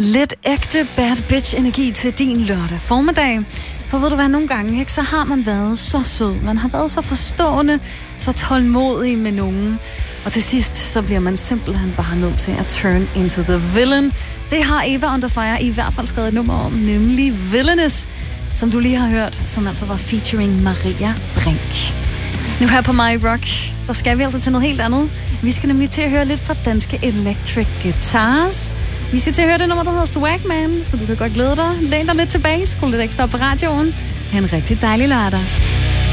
Lidt ægte bad bitch-energi til din lørdag formiddag. For ved du hvad, nogle gange, ikke, så har man været så sød. Man har været så forstående, så tålmodig med nogen. Og til sidst, så bliver man simpelthen bare nødt til at turn into the villain. Det har Eva Under Fire i hvert fald skrevet et nummer om, nemlig Villainous, som du lige har hørt, som altså var featuring Maria Brink. Nu her på My Rock, der skal vi altså til noget helt andet. Vi skal nemlig til at høre lidt fra danske Electric Guitars. Vi skal til at høre det nummer, der hedder Swagman, så du kan godt glæde dig. Læn dig lidt tilbage, skru lidt ekstra op på radioen. Ha' en rigtig dejlig lørdag.